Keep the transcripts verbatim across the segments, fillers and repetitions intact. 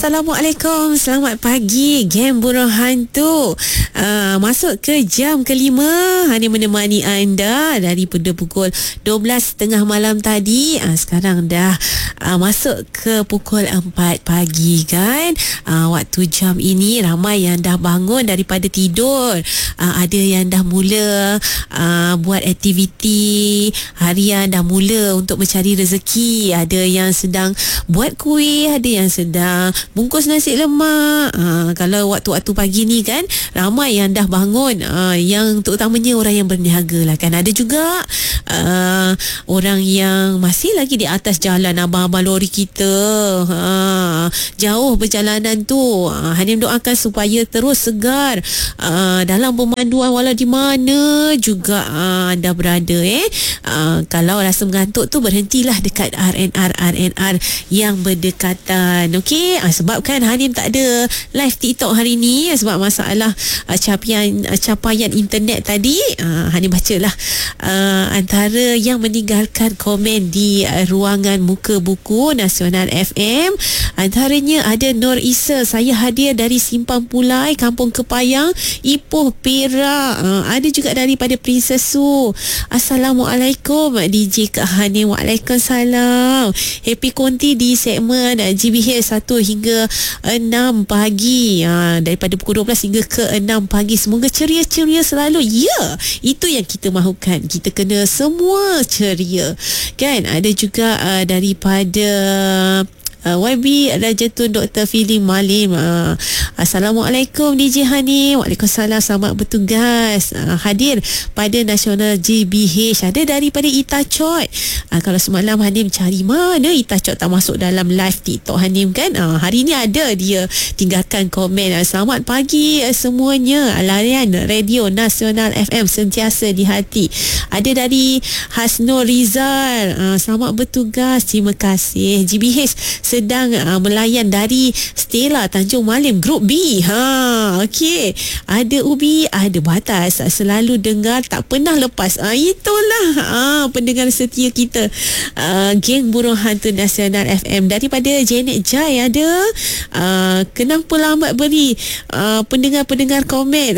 Assalamualaikum, selamat pagi geng Burung Hantu. uh, Masuk ke jam kelima, Hani menemani anda daripada pukul dua belas tiga puluh malam tadi. uh, Sekarang dah uh, masuk ke pukul empat pagi kan. uh, Waktu jam ini ramai yang dah bangun daripada tidur. uh, Ada yang dah mula uh, buat aktiviti harian, dah mula untuk mencari rezeki. Ada yang sedang buat kuih, ada yang sedang bungkus nasi lemak. ha, Kalau waktu-waktu pagi ni kan, ramai yang dah bangun, ha, yang terutamanya orang yang berniaga lah kan. Ada juga uh, orang yang masih lagi di atas jalan, abang-abang lori kita. ha, Jauh perjalanan tu. ha, Hanim doakan supaya terus segar uh, dalam pemanduan walau di mana juga uh, anda berada. eh uh, Kalau rasa mengantuk tu, berhentilah dekat R N R R N R yang berdekatan. Okey, uh, sebabkan Hanim tak ada live TikTok hari ni sebab masalah uh, capaian uh, capaian internet tadi. uh, Hanim bacalah uh, antara yang meninggalkan komen di uh, ruangan muka buku Nasional F M. Antaranya ada Nur Isa, saya hadir dari Simpang Pulai, Kampung Kepayang, Ipoh, Perak. uh, Ada juga daripada Princess Su. Assalamualaikum D J Kak Hanim. Waalaikumsalam. Happy Konti di segmen G B H satu hingga enam pagi, ha, daripada pukul dua belas hingga ke enam pagi. Semoga ceria-ceria selalu. Ya, itu yang kita mahukan. Kita kena semua ceria kan. Ada juga uh, daripada Uh, Y B Rajatun Doktor Feeling Malim. uh, Assalamualaikum D J Hani. Waalaikumsalam, selamat bertugas. uh, Hadir pada Nasional G B H. Ada daripada Itachot. uh, Kalau semalam Hanim cari mana Itachot tak masuk dalam live TikTok Hanim kan. uh, Hari ni ada dia tinggalkan komen. uh, Selamat pagi uh, semuanya. Layan Radio Nasional F M sentiasa di hati. Ada dari Hasnul Rizal. uh, Selamat bertugas, terima kasih. G B H sedang uh, melayan dari Stella Tanjung Malim Grup B. Ha, okey. Ada Ubi, ada Batas. Selalu dengar, tak pernah lepas. Ah, itulah ah, pendengar setia kita. Ah, geng Burung Hantu Nasional F M. Daripada Janet Jai ada. Ah, kenapa lambat beri ah, pendengar-pendengar komen?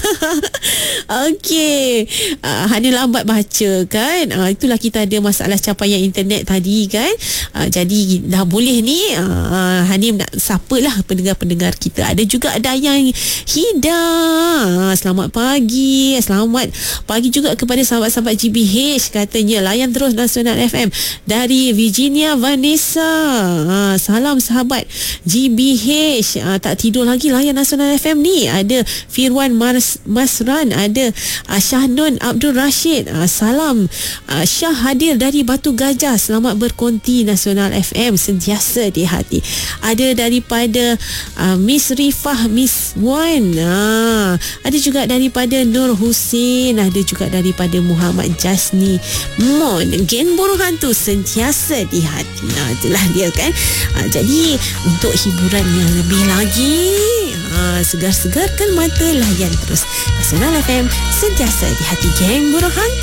Okey. Ah, hanya lambat baca kan. Ah, itulah kita ada masalah capaian internet tadi kan. Ah, jadi dah boleh ni uh, Hanim nak sapalah pendengar-pendengar kita. Ada juga Dayang Hida. uh, Selamat pagi. Selamat pagi juga kepada sahabat-sahabat G B H. Katanya layan terus Nasional F M. Dari Virginia Vanessa. uh, Salam sahabat G B H. uh, Tak tidur lagi layan Nasional F M ni. Ada Firwan Mas, Masran. Ada uh, Syahnun Abdul Rashid. uh, Salam uh, Syah hadir dari Batu Gajah. Selamat berkonti Nasional F M sentiasa di hati. Ada daripada uh, Miss Rifah, Miss Wan. uh, Ada juga daripada Nur Hussein. Ada juga daripada Muhammad Jasni Mon. Geng Burung Hantu sentiasa di hati. Nah, itulah dia kan. uh, Jadi untuk hiburan yang lebih lagi, uh, segar-segarkan mata, layan terus Nasional F M sentiasa di hati. Geng Burung Hantu.